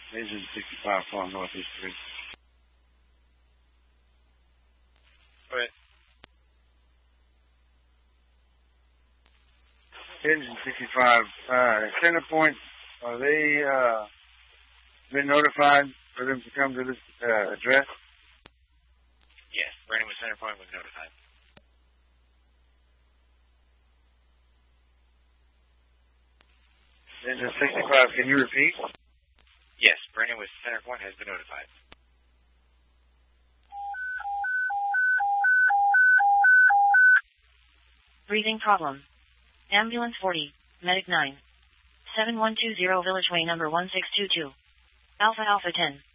Engine 65 calling Northeast 3. Go ahead. Engine 65, Centerpoint, are they been notified for them to come to this address? Yes, Brandon with Centerpoint was notified. Engine 65, can you repeat? Yes, Brandon with Centerpoint has been notified. Breathing problem. Ambulance 40, Medic 9. 7120 Village Way number 1622. Alpha Alpha 10.